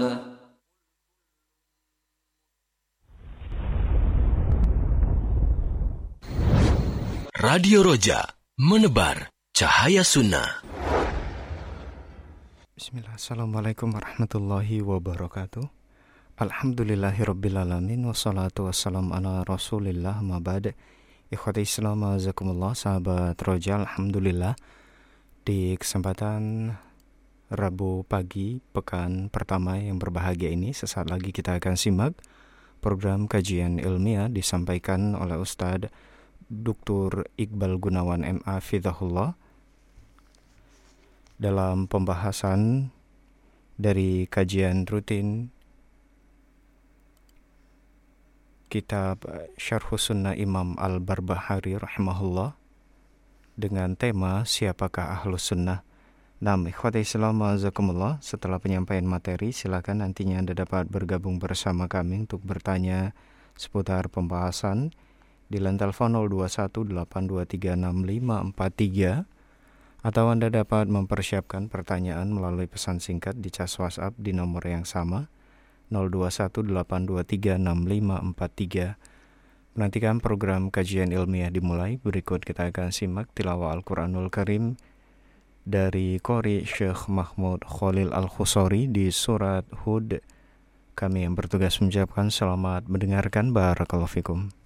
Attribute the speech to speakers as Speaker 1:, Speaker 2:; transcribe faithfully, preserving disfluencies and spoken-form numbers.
Speaker 1: Radio Roja, menebar cahaya sunnah.
Speaker 2: Bismillah, assalamualaikum warahmatullahi wabarakatuh. Alhamdulillahirrabbilalamin. Wassalatu wassalamu ala rasulillah ma'bad. Ikhwati Islam azakumullah, sahabat Roja, alhamdulillah di kesempatan Rabu pagi pekan pertama yang berbahagia ini, sesaat lagi kita akan simak program kajian ilmiah disampaikan oleh Ustadz Doktor Iqbal Gunawan M A Fidhahullah dalam pembahasan dari kajian rutin kitab Syarhus Sunnah Imam Al-Barbahari rahimahullah dengan tema Siapakah Ahlus Sunnah. Nam ikhwati Islam azakumullah, setelah penyampaian materi silakan nantinya Anda dapat bergabung bersama kami untuk bertanya seputar pembahasan di line telepon nol dua satu delapan dua tiga enam lima empat tiga, atau Anda dapat mempersiapkan pertanyaan melalui pesan singkat di cas WhatsApp di nomor yang sama nol dua satu delapan dua tiga enam lima empat tiga. Menantikan program kajian ilmiah dimulai, berikut kita akan simak tilawah Al-Quranul Karim dari Qori Syekh Mahmud Khalil Al-Khusari di surat Hud. Kami yang bertugas mengucapkan selamat mendengarkan, barakallahu fikum.